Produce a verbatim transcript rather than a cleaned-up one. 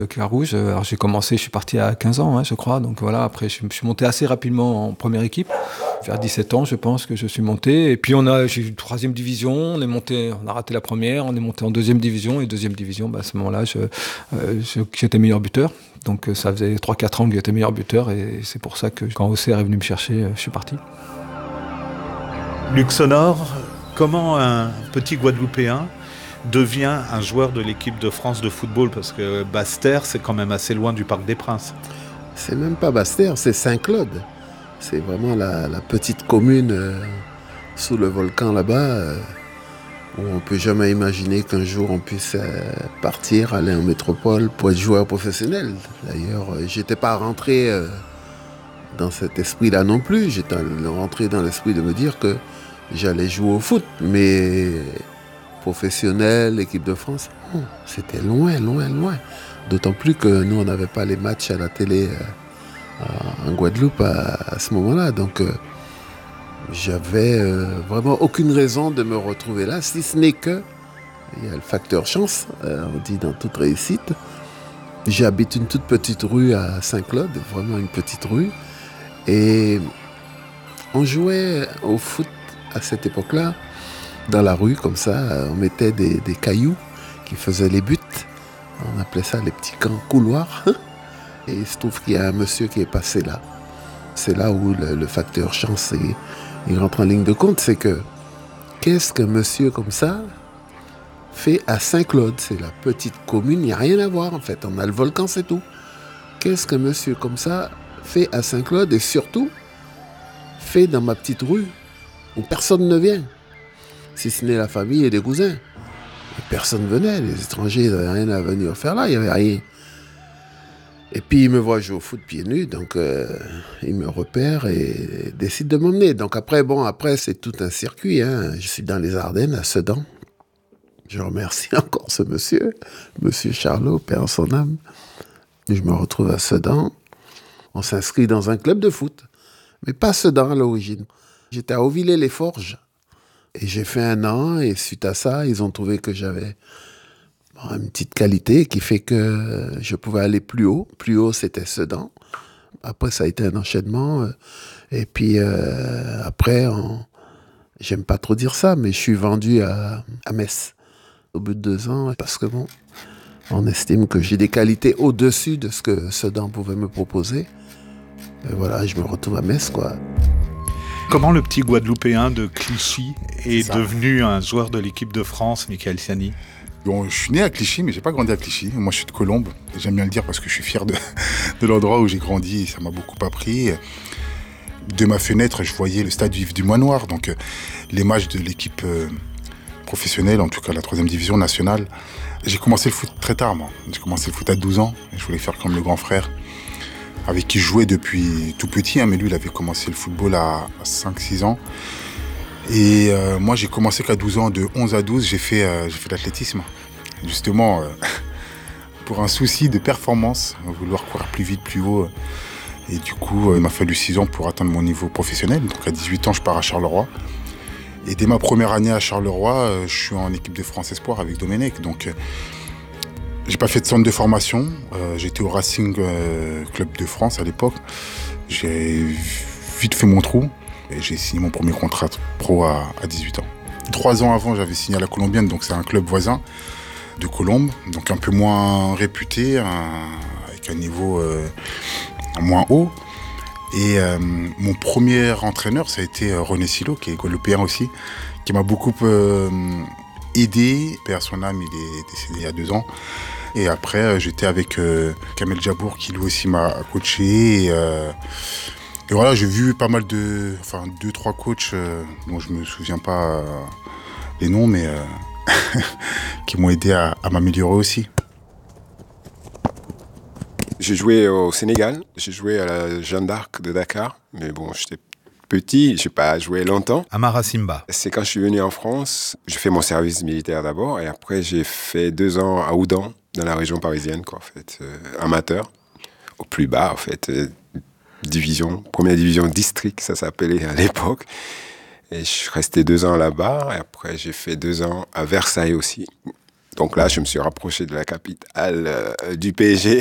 Le Clair-Rouge, alors j'ai commencé, je suis parti à quinze ans, hein, je crois. Donc voilà, après je, je suis monté assez rapidement en première équipe. Vers dix-sept ans, je pense que je suis monté. Et puis on a, j'ai eu une troisième division, on est monté, on a raté la première, on est monté en deuxième division. Et deuxième division, bah, à ce moment-là, je, euh, je, j'étais meilleur buteur. Donc ça faisait trois quatre ans que j'étais meilleur buteur. Et c'est pour ça que quand Auxerre est venu me chercher, je suis parti. Luc Sonor, comment un petit Guadeloupéen devient un joueur de l'équipe de France de football? Parce que Basse-Terre, c'est quand même assez loin du Parc des Princes. C'est même pas Basse-Terre, c'est Saint-Claude. C'est vraiment la, la petite commune euh, sous le volcan là-bas, euh, où on ne peut jamais imaginer qu'un jour on puisse euh, partir, aller en métropole pour être joueur professionnel. D'ailleurs, euh, j'étais pas rentré euh, dans cet esprit-là non plus. J'étais rentré dans l'esprit de me dire que j'allais jouer au foot, mais professionnel, équipe de France, non, c'était loin, loin, loin. D'autant plus que nous, on n'avait pas les matchs à la télé euh, en Guadeloupe à, à ce moment-là. Donc, euh, j'avais euh, vraiment aucune raison de me retrouver là, si ce n'est que, il y a le facteur chance, euh, on dit dans toute réussite. J'habite une toute petite rue à Saint-Claude, vraiment une petite rue. Et on jouait au foot à cette époque-là, dans la rue, comme ça, on mettait des, des cailloux qui faisaient les buts. On appelait ça les petits camps couloirs. Et il se trouve qu'il y a un monsieur qui est passé là. C'est là où le, le facteur chance est, il rentre en ligne de compte. C'est que, qu'est-ce qu'un monsieur comme ça fait à Saint-Claude? C'est la petite commune, il n'y a rien à voir en fait. On a le volcan, c'est tout. Qu'est-ce qu'un monsieur comme ça fait à Saint-Claude et surtout fait dans ma petite rue où personne ne vient, si ce n'est la famille et les cousins. Et personne venait, les étrangers n'avaient rien à venir faire là, il n'y avait rien. Et puis il me voit jouer au foot pieds nus, donc euh, il me repère et décide de m'emmener. Donc après, bon, après c'est tout un circuit, hein. Je suis dans les Ardennes, à Sedan. Je remercie encore ce monsieur, monsieur Charlot, père en son âme. Et je me retrouve à Sedan. On s'inscrit dans un club de foot, mais pas Sedan à l'origine. J'étais à Auvillers-les-Forges. Et j'ai fait un an, et suite à ça, ils ont trouvé que j'avais bon, une petite qualité qui fait que je pouvais aller plus haut. Plus haut, c'était Sedan. Après, ça a été un enchaînement. Et puis, euh, après, on... j'aime pas trop dire ça, mais je suis vendu à, à Metz au bout de deux ans, parce que bon, on estime que j'ai des qualités au-dessus de ce que Sedan pouvait me proposer. Et voilà, je me retrouve à Metz, quoi. Comment le petit Guadeloupéen de Clichy est ça. devenu un joueur de l'équipe de France, Michael Siani? Bon, je suis né à Clichy, mais j'ai pas grandi à Clichy. Moi, je suis de Colombes. J'aime bien le dire parce que je suis fier de, de l'endroit où j'ai grandi et ça m'a beaucoup appris. De ma fenêtre, je voyais le stade vif du Manoir, donc euh, les matchs de l'équipe euh, professionnelle, en tout cas la troisième division nationale. J'ai commencé le foot très tard, moi. J'ai commencé le foot à douze ans. Et je voulais faire comme le grand frère, avec qui je jouais depuis tout petit, hein, mais lui, il avait commencé le football à cinq six ans. Et euh, moi, j'ai commencé qu'à douze ans, de onze à douze, j'ai fait, euh, j'ai fait de l'athlétisme. Justement, euh, pour un souci de performance, vouloir courir plus vite, plus haut. Et du coup, euh, il m'a fallu six ans pour atteindre mon niveau professionnel. Donc à dix-huit ans, je pars à Charleroi. Et dès ma première année à Charleroi, euh, je suis en équipe de France Espoir avec Domenech. Donc, euh, j'ai pas fait de centre de formation. Euh, j'étais au Racing euh, Club de France à l'époque. J'ai vite fait mon trou et j'ai signé mon premier contrat pro à, à dix-huit ans. Trois ans avant, j'avais signé à la Colombienne, donc c'est un club voisin de Colombes, donc un peu moins réputé, un, avec un niveau euh, moins haut. Et euh, mon premier entraîneur, ça a été René Silo, qui est guadeloupéen aussi, qui m'a beaucoup euh, aidé. Paix à son âme, il est décédé il y a deux ans. Et après, j'étais avec euh, Kamel Jabour, qui lui aussi m'a coaché. Et, euh, et voilà, j'ai vu pas mal de... Enfin, deux, trois coachs euh, dont je me souviens pas euh, les noms, mais euh, qui m'ont aidé à, à m'améliorer aussi. J'ai joué au Sénégal, j'ai joué à la Jeanne d'Arc de Dakar, mais bon, j'étais petit, je n'ai pas joué longtemps. Amara Simba. C'est quand je suis venu en France, j'ai fait mon service militaire d'abord, et après j'ai fait deux ans à Oudan, dans la région parisienne, quoi, en fait, euh, amateur, au plus bas, en fait, euh, division, première division district, ça s'appelait à l'époque. Et je suis resté deux ans là-bas, et après j'ai fait deux ans à Versailles aussi. Donc là, je me suis rapproché de la capitale euh, du P S G